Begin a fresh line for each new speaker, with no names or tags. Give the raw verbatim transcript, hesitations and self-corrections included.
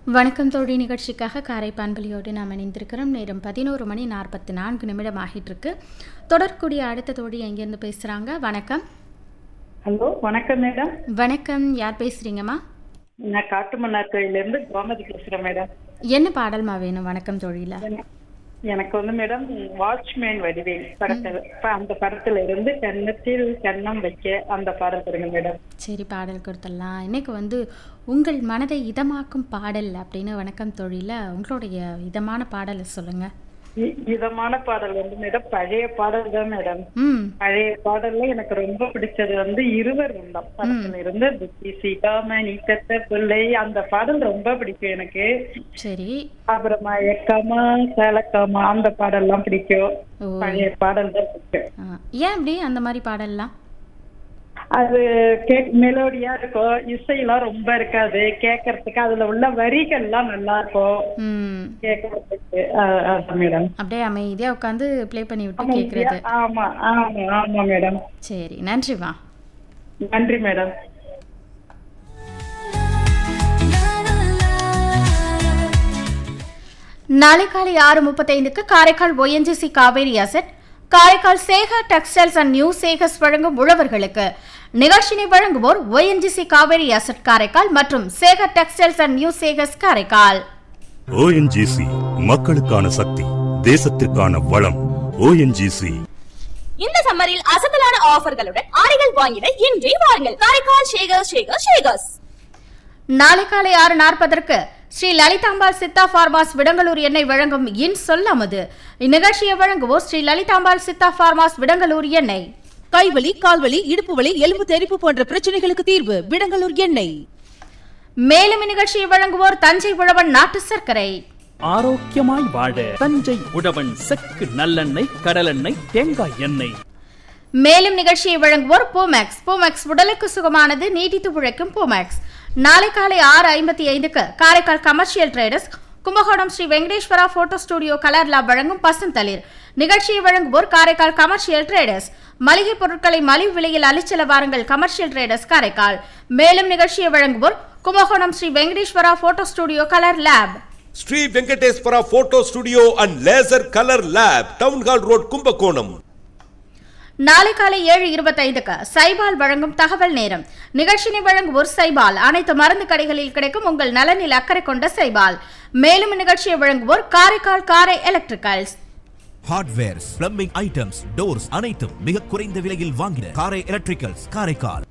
வணக்கம் தோழி நிகழ்ச்சிக்காக காரைப்பான்பலியோடு நாம் இணைந்திருக்கிறோம். நேரம் பதினோரு மணி நாற்பத்தி நான்கு நிமிடம் ஆகிட்டு இருக்கு. தொடர்க்கூடிய அடுத்த தோழி எங்கேருந்து பேசுறாங்க? வணக்கம்.
ஹலோ, வணக்கம் மேடம்.
வணக்கம், யார் பேசுறீங்கம்மா?
நான் காட்டுமன்னார் கோயிலிருந்து கோமதி பேசுறேன் மேடம்.
என்ன பாடல்மா வேணும்? வணக்கம் தோழியில
எனக்கு வந்து மேடம் வாட்ச்மேன் வடிவேல் படத்துல அந்த படத்துல இருந்து கன்னத்தில் கன்னம் வைக்க அந்த பாடல் தருங்க மேடம்.
சரி, பாடல் கொடுத்துடலாம். இன்னைக்கு வந்து உங்கள் மனதை இதமாக்கும் பாடல் அப்படின்னு வணக்கம் தோழியில உங்களுடைய இதமான பாடலை சொல்லுங்க.
இதமான பாடல் வந்து மேடம் பழைய பாடல் தான் மேடம்.
ம்
பழைய பாடல்ல எனக்கு ரொம்ப பிடிச்சது வந்து இருவர் உள்ளம் படத்துல இருந்து புத்தி சீகாமணி கத்த பிள்ளை அந்த பாடல் ரொம்ப பிடிக்கும் எனக்கு.
சரி.
அப்புறமா எக்கமா சேலக்காமா அந்த பாடல்லாம் பிடிக்கும். பழைய பாடல் தான் பிடிக்கும்.
ஏன் அப்படி அந்த மாதிரி பாடல்லாம்?
அது கேக் மெலோடியா இருக்கும், இசையெல்லாம் ரொம்ப இருக்காது கேட்கறதுக்கு, அதுல உள்ள வரிகள்லாம் நல்லா இருக்கும் கேட்கறதுக்கு. மேடம்
அப்படியே அமைதியா உட்காந்து ப்ளே பண்ணி விட்டு கேக்குறது.
ஆமா ஆமா ஆமா மேடம்.
சரி, நன்றிமா.
நன்றி மேடம்.
நாளை காலை ஆறு முப்பத்தைந்துக்கு Karaikal ONGC Kaveri asset, Karaikal Sekar textiles and new Sekar's வழங்கும் உழவர்களுக்கு நிகழ்ச்சியை வழங்குவோர் ஒஎன்ஜிசி காவேரி அசெட் காரைக்கால் மற்றும் Sekar textiles and new Sekar's Karaikal.
ONGC மக்களுக்கான சக்தி, தேசத்திற்கான வளம். ஓஎன்ஜிசி
இந்த சம்மரில் அசத்தலான ஆஃபர்களுடன் ஆடைகள் வாங்கிட இன்றே வாருங்கள் காரைக்கால் சேகர் சேகர் சேகர்ஸ்.
நாளை காலை ஆறு நாற்பதற்கு ஸ்ரீ லலிதாம்பாள் சித்தா பார்மாஸ் விடங்கலூர் எண்ணெய் வழங்கும் இன் சொல்லாமது. இந்நிகழ்ச்சியை வழங்குவோர் ஸ்ரீ லலிதாம்பாள் சித்தா பார்மாஸ் விடங்கலூர் எண்ணெய்.
கைவலி, கால்வலி, இடுப்பு வலி, எலும்பு தெறிப்பு போன்ற பிரச்சனைகளுக்கு தீர்வு விடங்கலூர் எண்ணெய்.
மேலும் இந்நிகழ்ச்சியை வழங்குவோர் தஞ்சை உழவன் நாட்டு சர்க்கரை.
ஆரோக்கியமாய் வாழ தஞ்சை உழவன் செக்கு நல்லெண்ணெய், கடலெண்ணெய், தேங்காய் எண்ணெய்.
மேலும் நிகழ்ச்சியை வழங்குவோர் பூமேக்ஸ். பூமேக்ஸ் உடலுக்கு சுகமானது, நீடித்து உழைக்கும் பூமேக்ஸ். நாளை காலை ஆறு ஐம்பத்தி ஐந்துக்கு Karaikal commercial traders Kumbakonam Sri Venkateswara photo studio colour lab வழங்கும் பசுந்தளிர். நிகழ்ச்சியை வழங்குவோர் காரைக்கால் கமர்ஷியல் ட்ரேடர்ஸ். மளிகை பொருட்களை மலிவு விலையில் அளிச்சல வாருங்கள் கமர்ஷியல் ட்ரேடர்ஸ் காரைக்கால். மேலும் நிகழ்ச்சியை வழங்குவோர் Kumbakonam Sri Venkateswara photo studio colour lab.
Sri Venkateswara photo studio and laser colour lab, town hall road, Kumbakonam.
நாளை காலை ஏழு இருபத்தைந்துக்கு சைபால் வழங்கும் தகவல் நேரம். நிகழ்ச்சியை வழங்குவோர் சைபால். அனைத்து மருந்து கடைகளில் கிடைக்கும் உங்கள் நலனில் அக்கறை கொண்ட சைபால். மேலும் நிகழ்ச்சியை வழங்குவோர் காரைக்கால் காரை electricals.
Hardwares, plumbing items, doors அனைத்தும் மிக குறைந்த விலையில் வாங்கிட காரை எலக்ட்ரிக்கல்ஸ் காரைக்கால்.